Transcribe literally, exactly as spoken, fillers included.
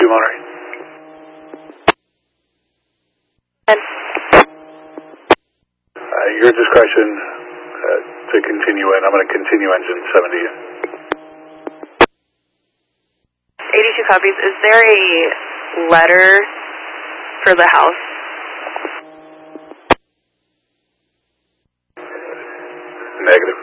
two Monterey. And uh, your discretion uh, to continue in. I'm going to continue engine seventy. eighty-two copies. Is there a letter for the house? Negative.